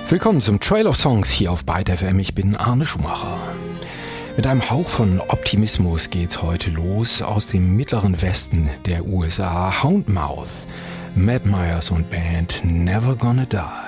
Willkommen zum Trail of Songs hier auf Byte FM. Ich bin Arne Schumacher. Mit einem Hauch von Optimismus geht's heute los aus dem mittleren Westen der USA. Houndmouth, Matt Myers und Band Never Gonna Die.